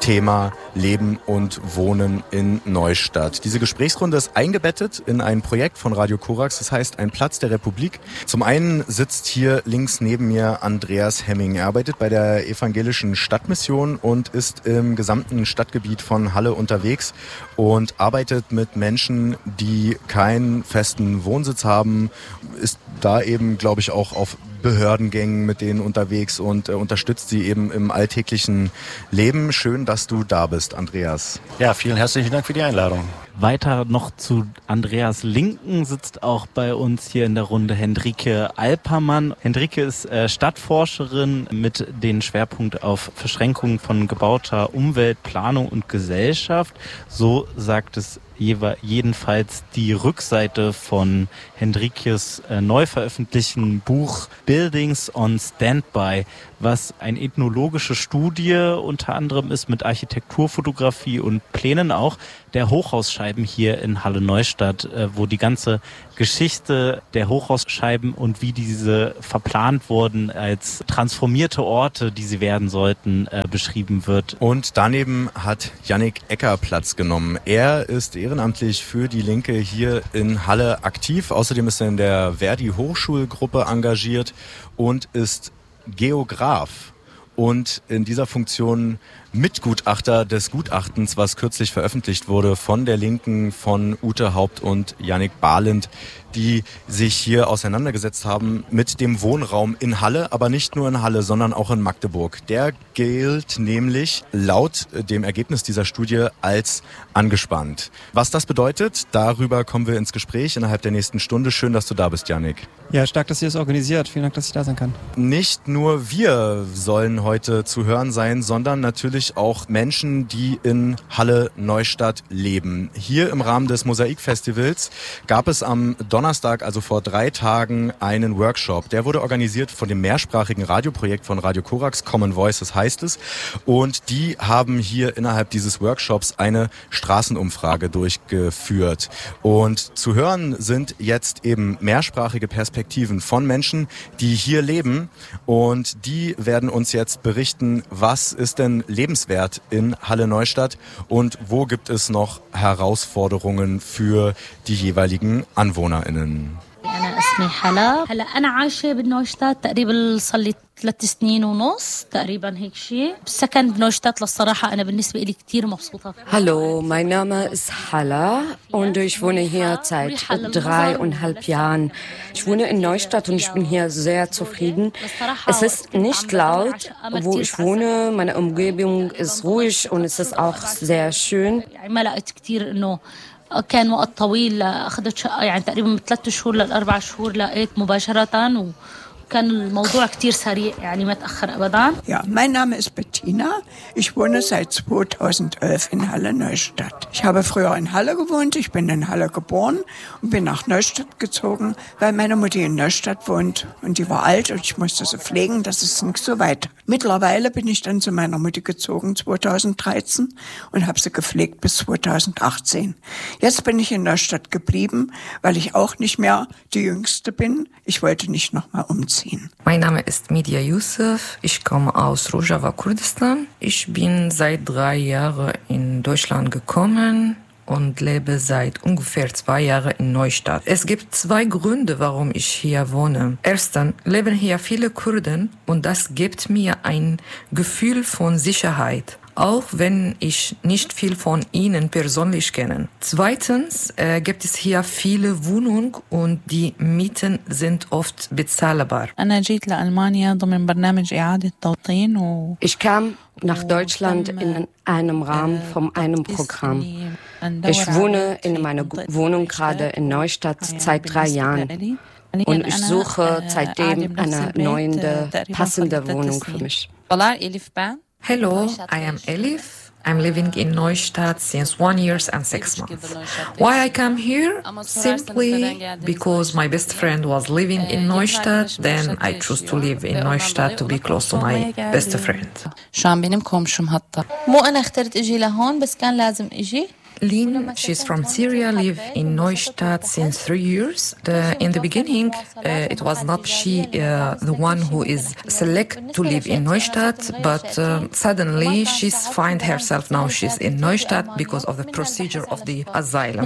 Thema Leben und Wohnen in Neustadt. Diese Gesprächsrunde ist eingebettet in ein Projekt von Radio Korax, das heißt Ein Platz der Republik. Zum einen sitzt hier links neben mir Andreas Hemming. Er arbeitet bei der Evangelischen Stadtmission und ist im gesamten Stadtgebiet von Halle unterwegs und arbeitet mit Menschen, die keinen festen Wohnsitz haben, ist da eben, glaube ich, auch auf Behördengängen mit denen unterwegs und unterstützt sie eben im alltäglichen Leben. Schön, dass du da bist, Andreas. Ja, vielen herzlichen Dank für die Einladung. Weiter noch zu Andreas Linken sitzt auch bei uns hier in der Runde Hendrike Alpermann. Hendrike ist Stadtforscherin mit den Schwerpunkt auf Verschränkung von gebauter Umwelt, Planung und Gesellschaft. So sagt es jedenfalls die Rückseite von Hendrikes neu veröffentlichten Buch Buildings on Standby, was eine ethnologische Studie unter anderem ist mit Architekturfotografie und Plänen auch der Hochhausscheiben hier in Halle-Neustadt, wo die ganze Geschichte der Hochhausscheiben und wie diese verplant wurden als transformierte Orte, die sie werden sollten, beschrieben wird. Und daneben hat Yannick Ecker Platz genommen. Er ist ehrenamtlich für die Linke hier in Halle aktiv. Außerdem ist er in der Verdi-Hochschulgruppe engagiert und ist Geograf und in dieser Funktion Mitgutachter des Gutachtens, was kürzlich veröffentlicht wurde von der Linken, von Ute Haupt und Yannick Bahlind, die sich hier auseinandergesetzt haben mit dem Wohnraum in Halle, aber nicht nur in Halle, sondern auch in Magdeburg. Der gilt nämlich laut dem Ergebnis dieser Studie als angespannt. Was das bedeutet, darüber kommen wir ins Gespräch innerhalb der nächsten Stunde. Schön, dass du da bist, Yannick. Ja, stark, dass ihr es organisiert. Vielen Dank, dass ich da sein kann. Nicht nur wir sollen heute zu hören sein, sondern natürlich auch Menschen, die in Halle-Neustadt leben. Hier im Rahmen des Mosaikfestivals gab es am Donnerstag, also vor 3 Tagen, einen Workshop. Der wurde organisiert von dem mehrsprachigen Radioprojekt von Radio Korax, Common Voices heißt es. Und die haben hier innerhalb dieses Workshops eine Straßenumfrage durchgeführt. Und zu hören sind jetzt eben mehrsprachige Perspektiven von Menschen, die hier leben. Und die werden uns jetzt berichten, was ist denn lebenswert in Halle-Neustadt und wo gibt es noch Herausforderungen für die jeweiligen AnwohnerInnen. أنا اسمي حلا أنا عايشة بنوشتات تقريبا صار لي 3 سنين ونص تقريبا هيك شيء بالسكن بنوشتات للصراحة أنا بالنسبة لي كتير مبسوطة. Hallo, mein Name ist Halla und ich wohne hier seit 3,5 Jahren. Ich wohne in Neustadt und ich bin hier sehr zufrieden. Es ist nicht laut, wo ich wohne, meine Umgebung ist ruhig und es ist auch sehr schön. كان وقت طويل أخذت شقة يعني تقريبا من 3 شهور ل4 شهور لقيت مباشرة وكان الموضوع كتير سريع يعني ما تأخر أبدا. Ja, mein Name ist Bettina. Ich wohne seit 2011 in Halle-Neustadt. Ich habe früher in Halle gewohnt, ich bin in Halle geboren und bin nach Neustadt gezogen, weil meine Mutter in Neustadt wohnt und die war alt und ich musste sie pflegen, das ist nicht so weit. Mittlerweile bin ich dann zu meiner Mutter gezogen 2013 und habe sie gepflegt bis 2018. Jetzt bin ich in Neustadt geblieben, weil ich auch nicht mehr die Jüngste bin. Ich wollte nicht noch mal umziehen. Mein Name ist Media Yusuf, ich komme aus Rojava, Kurdistan. Ich bin seit 3 Jahren in Deutschland gekommen und lebe seit ungefähr 2 Jahren in Neustadt. Es gibt 2 Gründe, warum ich hier wohne. Erstens leben hier viele Kurden und das gibt mir ein Gefühl von Sicherheit, auch wenn ich nicht viel von ihnen persönlich kenne. Zweitens gibt es hier viele Wohnungen und die Mieten sind oft bezahlbar. Ich kam nach Deutschland in einem Rahmen von einem Programm. Ich wohne in meiner Wohnung gerade in Neustadt seit 3 Jahren und ich suche seitdem eine neue, passende Wohnung für mich. Hello, I am Elif. I'm living in Neustadt since 1 year and 6 months. Why I come here? Simply because my best friend was living in Neustadt, then I chose to live in Neustadt to be close to my best friend. شو عم بينامكم شو مهطة مو أنا اخترت إجي لهون بس كان لازم إجي Lynn, she's from Syria, live in Neustadt since 3 years. In the beginning, it was not she the one who is selected to live in Neustadt, but suddenly she's find herself now she's in Neustadt because of the procedure of the asylum.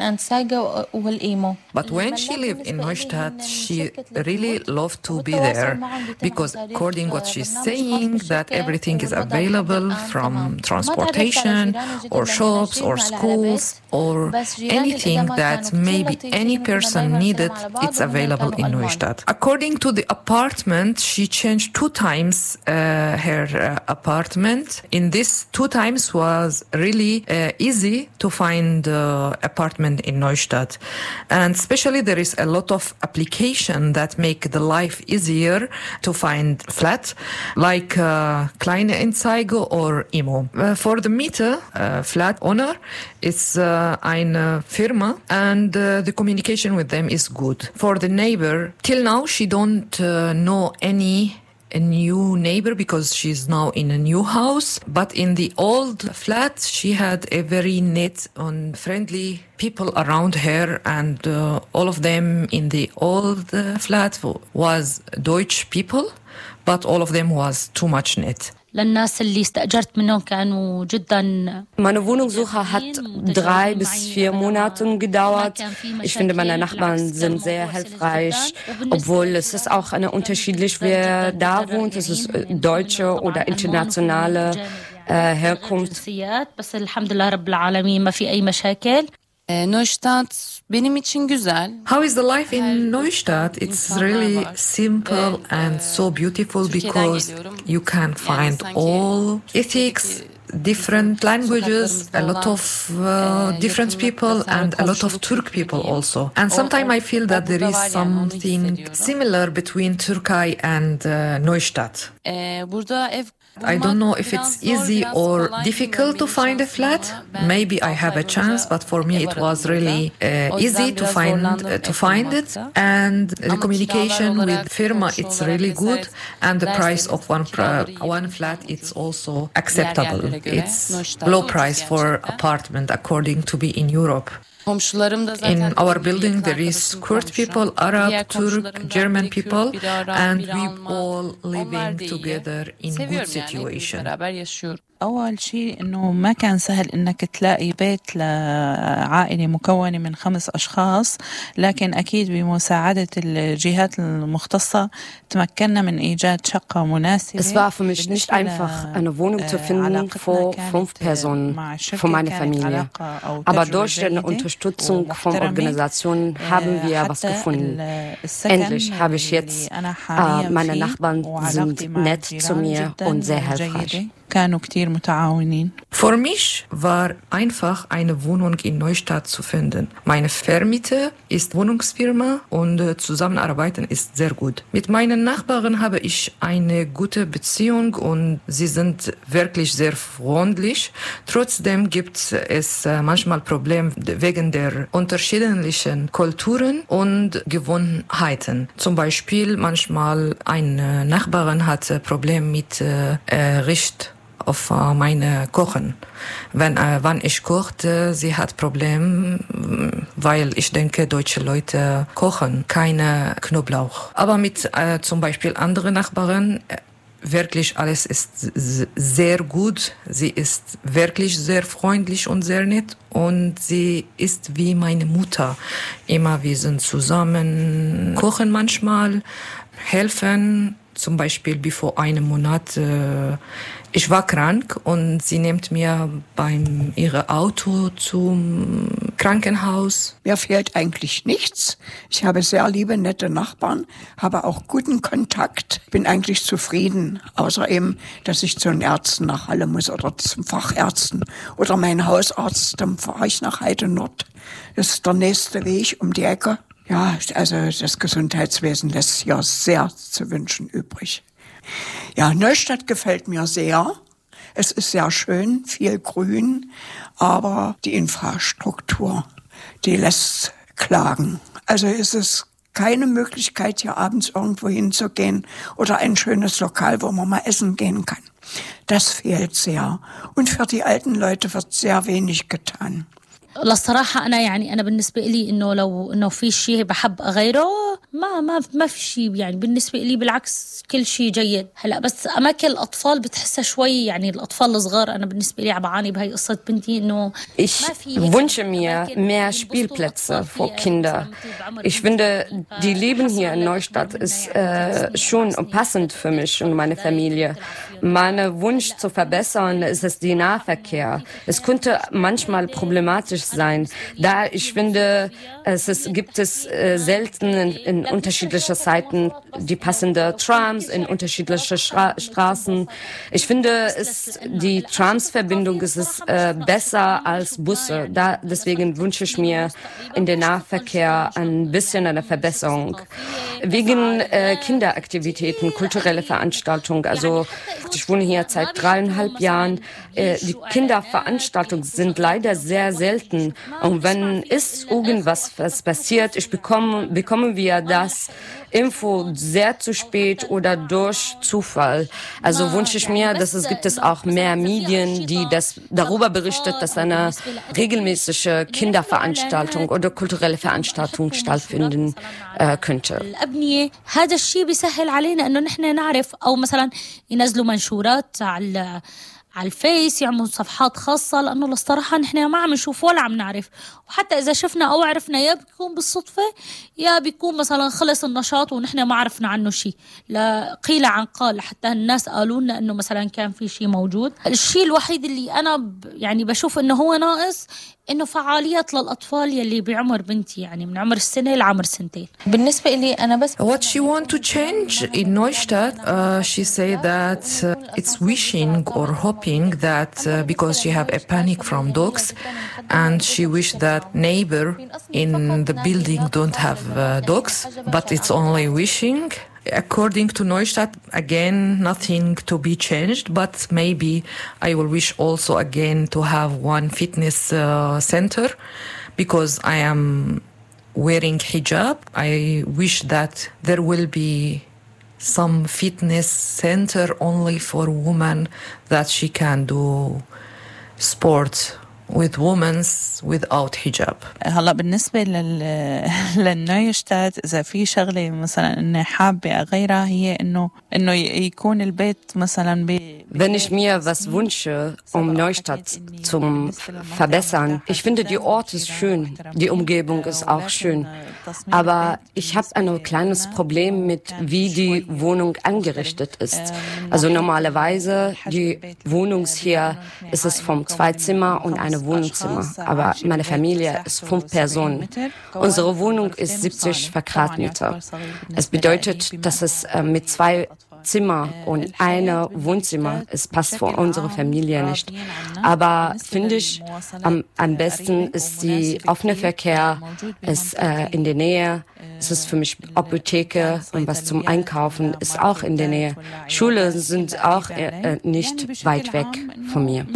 But when she lived in Neustadt, she really loved to be there because according what she's saying, that everything is available from transportation or shops or schools or anything that maybe any person needed, it's available in Neustadt. According to the apartment, she changed 2 times her apartment. In this 2 times was really easy to find apartment in Neustadt. And especially there is a lot of application that make the life easier to find flat, like Kleinanzeigen or Immo. For the Mieter, flat owner, it's eine Firma and the communication with them is good. For the neighbor, till now she don't know any a new neighbor because she's now in a new house. But in the old flat, she had a very neat and friendly people around her, and all of them in the old flat was Deutsch people, but all of them was too much neat. للناس اللي استأجرت منهم كانوا جدا. Meine Wohnungssuche hat 3 bis 4 Monate gedauert. Ich finde, meine Nachbarn sind sehr hilfreich, obwohl es ist auch unterschiedlich, wer da wohnt. Es ist deutsche oder internationale Herkunft. بس الحمد لله رب العالمين ما في أي مشاكل. Neustadt benim için güzel. How is the life in Neustadt? It's really simple and so beautiful because you can find all ethics, different languages, a lot of different people and a lot of Turk people also. And sometimes I feel that there is something similar between Turkey and Neustadt. I don't know if it's easy or difficult to find a flat. Maybe I have a chance, but for me it was really easy to find it. And the communication with firma, it's really good, and the price of one flat, it's also acceptable. It's low price for apartment according to be in Europe. In our building there is Kurd people, Arab, Turk, German people, and we all living together in good situation. أول شيء إنه ما كان سهل إنك تلاقي بيت لعائلة مكونة من 5 أشخاص، لكن أكيد بمساعدة الجهات المختصة تمكنا من إيجاد شقة مناسبة. Es war für mich nicht einfach, eine Wohnung zu finden für 5 Personen, für meine Familie. Aber durch die Unterstützung von Organisationen haben wir was gefunden. Endlich habe ich jetzt, meine Nachbarn sind nett zu mir und sehr hilfreich. Für mich war einfach eine Wohnung in Neustadt zu finden. Meine Vermieter ist Wohnungsfirma und Zusammenarbeiten ist sehr gut. Mit meinen Nachbarn habe ich eine gute Beziehung und sie sind wirklich sehr freundlich. Trotzdem gibt es manchmal Probleme wegen der unterschiedlichen Kulturen und Gewohnheiten. Zum Beispiel manchmal eine Nachbarin hat Probleme mit Richt auf meine Kochen. Wann ich kochte, sie hat Probleme, weil ich denke, deutsche Leute kochen keine Knoblauch. Aber mit zum Beispiel anderen Nachbarn, wirklich alles ist sehr gut. Sie ist wirklich sehr freundlich und sehr nett und sie ist wie meine Mutter. Immer wir sind zusammen, kochen manchmal, helfen. Zum Beispiel vor einem Monat, ich war krank und sie nimmt mir beim ihrem Auto zum Krankenhaus. Mir fehlt eigentlich nichts. Ich habe sehr liebe, nette Nachbarn, habe auch guten Kontakt, bin eigentlich zufrieden, außer eben, dass ich zu den Ärzten nach Halle muss oder zum Fachärzten oder mein Hausarzt, dann fahre ich nach Heide Nord. Das ist der nächste Weg um die Ecke. Ja, also das Gesundheitswesen lässt hier sehr zu wünschen übrig. Ja, Neustadt gefällt mir sehr. Es ist sehr schön, viel Grün, aber die Infrastruktur, die lässt klagen. Also ist es keine Möglichkeit, hier abends irgendwo hinzugehen oder ein schönes Lokal, wo man mal essen gehen kann. Das fehlt sehr. Und für die alten Leute wird sehr wenig getan. للصراحة أنا بالنسبة لي إنه في شيء بحب أغيره ما في شيء يعني بالنسبة لي بالعكس كل شيء جيد. هلا بس أماكن الأطفال بتحسها شوي يعني الأطفال الصغار أنا بالنسبة لي بعاني بهاي قصة بنتي إنه Ich wünsche mir mehr Spielplätze für Kinder. Ich finde, die Leben hier in Neustadt ist schon passend für mich und meine Familie. Mein Wunsch zu verbessern ist es der Nahverkehr. Es könnte manchmal problematisch sein, da ich finde, gibt es selten in unterschiedlichen Zeiten die passende Trams in unterschiedliche Straßen. Ich finde, die Tramsverbindung ist besser als Busse. Deswegen wünsche ich mir in den Nahverkehr ein bisschen eine Verbesserung. Wegen Kinderaktivitäten, kulturelle Veranstaltungen. Also ich wohne hier seit 3,5 Jahren. Die Kinderveranstaltungen sind leider sehr selten. Und wenn irgendwas passiert, bekommen wir das Info sehr zu spät oder durch Zufall. Also wünsche ich mir, dass es auch mehr Medien, die darüber berichtet, dass eine regelmäßige Kinderveranstaltung oder kulturelle Veranstaltung stattfinden könnte. هذا الشيء بيسهل علينا إنه نحن نعرف أو مثلا ينزلوا منشورات على الفيس يعملوا صفحات خاصة لأنه للصراحة نحن ما عم نشوف ولا عم نعرف وحتى إذا شفنا أو عرفنا يا بيكون بالصدفة يا بيكون مثلا خلص النشاط ونحن ما عرفنا عنه شيء لا قيل عن قال حتى الناس قالوا لنا إنه مثلا كان في شيء موجود. الشيء الوحيد اللي أنا يعني بشوف إنه هو ناقص إنه فعاليات للأطفال يلي بعمر بنتي يعني من عمر السنة لعمر سنتين. بالنسبة لي أنا بس What she want to change in Neustadt, she say that it's wishing or hoping that because she have a panic from dogs and she wish that neighbor in the building don't have dogs, but it's only wishing. According to Neustadt, again, nothing to be changed, but maybe I will wish also again to have one fitness center because I am wearing hijab. I wish that there will be some fitness center only for women that she can do sport with women without hijab. هلا بالنسبة للنويشتات إذا في شغلة مثلا إني حابة أغيرها هي إنه يكون البيت مثلا Wenn ich mir was wünsche, Neustadt zu verbessern, ich finde, die Ort ist schön, die Umgebung ist auch schön, aber ich habe ein kleines Problem mit, wie die Wohnung eingerichtet ist. Also normalerweise, die Wohnung hier ist es vom 2 Zimmer und eine Wohnzimmer, aber meine Familie ist 5 Personen. Unsere Wohnung ist 70 Quadratmeter. Es bedeutet, dass es mit 2 Zimmer und eine Wohnzimmer, es passt für unsere Familie nicht. Aber finde ich, am besten ist die offene Verkehr, ist in der Nähe, es ist für mich Apotheke und was zum Einkaufen ist auch in der Nähe. Schulen sind auch nicht weit weg von mir.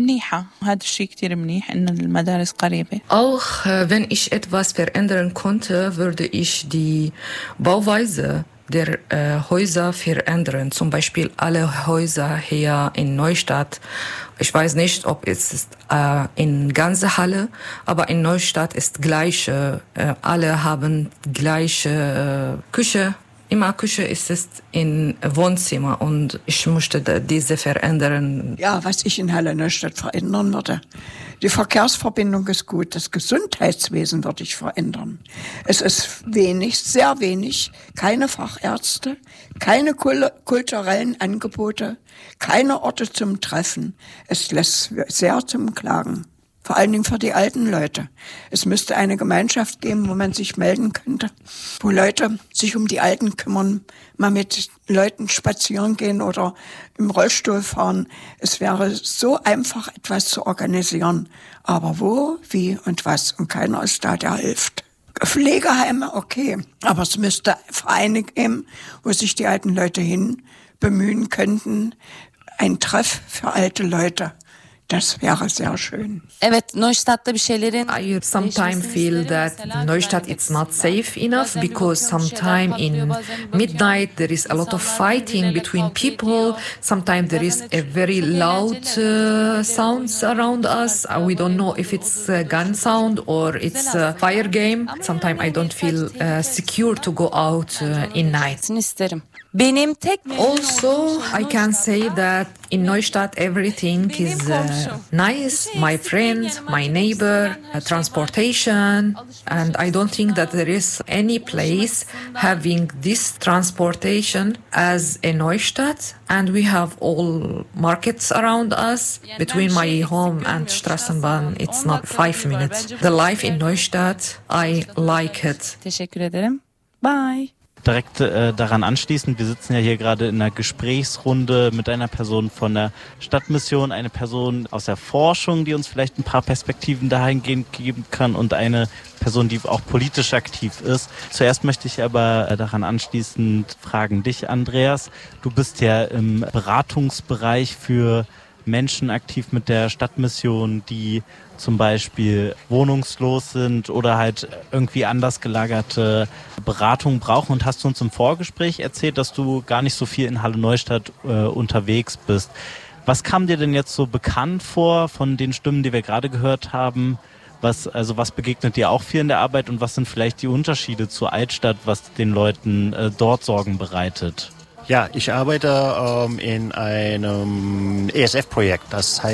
Auch wenn ich etwas verändern konnte, würde ich die Bauweise der Häuser verändern. Zum Beispiel alle Häuser hier in Neustadt. Ich weiß nicht, ob es ist in ganze Halle, aber in Neustadt ist gleiche. Alle haben gleiche Küche. Immer Küche ist es in Wohnzimmer und ich möchte diese verändern. Ja, was ich in Halle Neustadt verändern würde. Die Verkehrsverbindung ist gut. Das Gesundheitswesen würde ich verändern. Es ist wenig, sehr wenig, keine Fachärzte, keine kulturellen Angebote, keine Orte zum Treffen. Es lässt sehr zum Klagen. Vor allen Dingen für die alten Leute. Es müsste eine Gemeinschaft geben, wo man sich melden könnte, wo Leute sich um die Alten kümmern, mal mit Leuten spazieren gehen oder im Rollstuhl fahren. Es wäre so einfach, etwas zu organisieren. Aber wo, wie und was? Und keiner ist da, der hilft. Pflegeheime, okay. Aber es müsste Vereine geben, wo sich die alten Leute hin bemühen könnten. Ein Treff für alte Leute, Das wäre sehr schön. I sometimes feel that Neustadt is not safe enough because sometimes in midnight there is a lot of fighting between people. Sometimes there is a very loud sounds around us. We don't know if it's a gun sound or it's a fire game. Sometimes I don't feel secure to go out in night. Also, I can say that in Neustadt everything is nice. My friend, my neighbor, transportation, and I don't think that there is any place having this transportation as a Neustadt. And we have all markets around us. Between my home and Strassenbahn, it's not 5 minutes. The life in Neustadt, I like it. Teşekkür ederim. Bye. Direkt daran anschließend, wir sitzen ja hier gerade in einer Gesprächsrunde mit einer Person von der Stadtmission, eine Person aus der Forschung, die uns vielleicht ein paar Perspektiven dahingehend geben kann und eine Person, die auch politisch aktiv ist. Zuerst möchte ich aber daran anschließend fragen dich, Andreas. Du bist ja im Beratungsbereich für Menschen aktiv mit der Stadtmission, die zum Beispiel wohnungslos sind oder halt irgendwie anders gelagerte Beratung brauchen. Und hast du uns im Vorgespräch erzählt, dass du gar nicht so viel in Halle-Neustadt unterwegs bist. Was kam dir denn jetzt so bekannt vor von den Stimmen, die wir gerade gehört haben? Was begegnet dir auch viel in der Arbeit und was sind vielleicht die Unterschiede zur Altstadt, was den Leuten dort Sorgen bereitet? Ja, ich arbeite in einem ESF-Projekt, das heißt